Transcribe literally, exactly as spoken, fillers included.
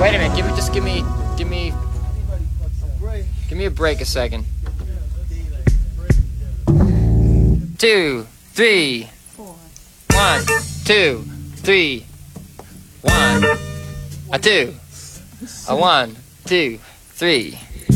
Wait a minute. Give me, just give me, give me, give me a break a second. Two, three, one, two, three, one, a two, a one, two, three.